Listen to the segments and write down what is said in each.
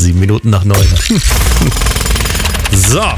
7 Minuten nach 9. So.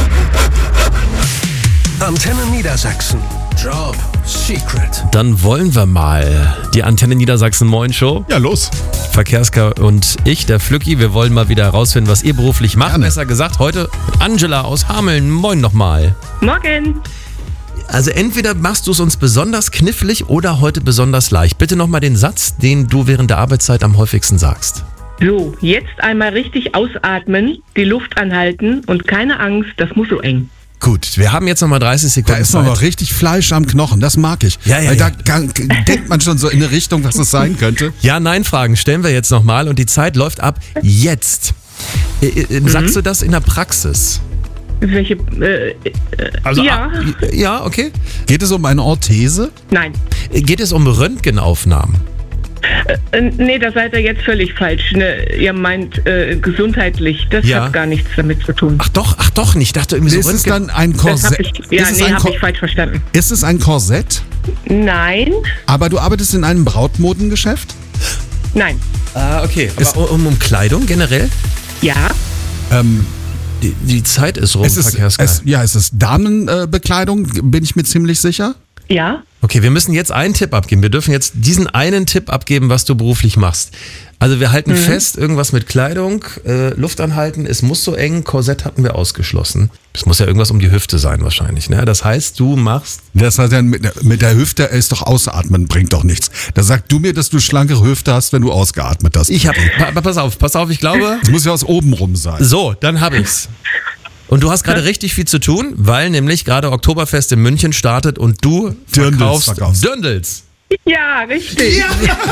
Antenne Niedersachsen. Job Secret. Dann wollen wir mal die Antenne Niedersachsen Moin Show. Ja, los. Verkehrsker und ich, der Flücki, wir wollen mal wieder herausfinden, was ihr beruflich macht. Gerne. Besser gesagt, heute mit Angela aus Hameln. Moin nochmal. Morgen. Also entweder machst du es uns besonders knifflig oder heute besonders leicht. Bitte nochmal den Satz, den du während der Arbeitszeit am häufigsten sagst. So, jetzt einmal richtig ausatmen, die Luft anhalten und keine Angst, das muss so eng. Gut, wir haben jetzt nochmal 30 Sekunden Da ist Zeit. noch richtig Fleisch am Knochen, das mag ich. Ja, ja, Weil ja. da denkt man schon so in eine Richtung, was es sein könnte. Ja-Nein-Fragen stellen wir jetzt nochmal und die Zeit läuft ab jetzt. Sagst du das in der Praxis? Welche, ja, Ja, okay. Geht es um eine Orthese? nein. Geht es um Röntgenaufnahmen? Nee, da seid ihr jetzt völlig falsch. Ne? Ihr meint gesundheitlich, das Ja. hat gar nichts damit zu tun. Ach doch nicht. Ich dachte irgendwie Ist so es Röntgen. dann ein Das Korsett? habe ich, ja, ist, es nee, ein habe ich falsch verstanden. ist es ein Korsett? Nein, Aber du arbeitest in einem Brautmodengeschäft? nein. Ah, okay. Aber um Kleidung generell? Ja, Die Zeit ist rum, Es ist Verkehrsker. es ist Damenbekleidung, bin ich mir ziemlich sicher. ja. Okay, wir müssen jetzt einen Tipp abgeben. Wir dürfen jetzt diesen einen Tipp abgeben, was du beruflich machst. Also wir halten fest, irgendwas mit Kleidung, Luft anhalten, es muss so eng, Korsett hatten wir ausgeschlossen. Es muss ja irgendwas um die Hüfte sein wahrscheinlich. Ne? Das heißt, du machst... Das hat dann mit der Hüfte ist doch ausatmen, bringt doch nichts. Da sag du mir, dass du schlankere Hüfte hast, wenn du ausgeatmet hast. Pass auf, ich glaube... Es muss ja aus oben rum sein. So, dann habe ich's. Und du hast gerade richtig viel zu tun, weil nämlich gerade Oktoberfest in München startet und du Dirndls verkaufst Dirndls. Ja, richtig.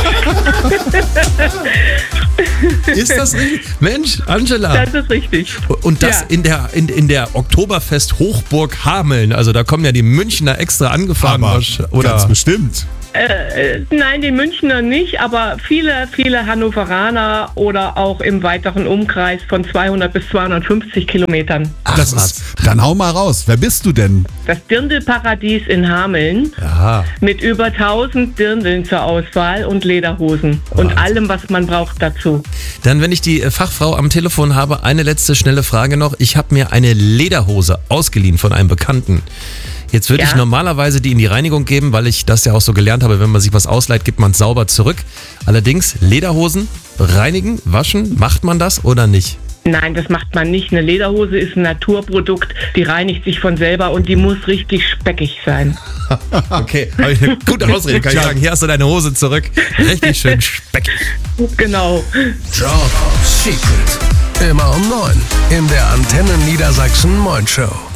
Ist das richtig? Mensch, Angela. Das ist richtig. Und das Ja. in der Oktoberfest Hochburg Hameln. Also da kommen ja die Münchner extra angefahren. Aber Oder ganz bestimmt. Nein, die Münchner nicht, aber viele Hannoveraner oder auch im weiteren Umkreis von 200 bis 250 Kilometern. Ach, Das was. ist, dann hau mal raus. Wer bist du denn? Das Dirndlparadies in Hameln Aha. mit über 1000 Dirndeln zur Auswahl und Lederhosen und allem, was man braucht dazu. Dann, wenn ich die Fachfrau am Telefon habe, eine letzte schnelle Frage noch. Ich habe mir eine Lederhose ausgeliehen von einem Bekannten. Jetzt würde Ja. ich normalerweise die in die Reinigung geben, weil ich das ja auch so gelernt habe, wenn man sich was ausleiht, gibt man es sauber zurück. Allerdings, Lederhosen reinigen, waschen, macht man das oder nicht? Nein, das macht man nicht. Eine Lederhose ist ein Naturprodukt, die reinigt sich von selber und die muss richtig speckig sein. Okay, habe ich eine gute Ausrede, kann ich sagen. Hier hast du deine Hose zurück. Richtig schön speckig. Genau. Job Secret. Immer um 9 in der Antenne Niedersachsen Moin Show.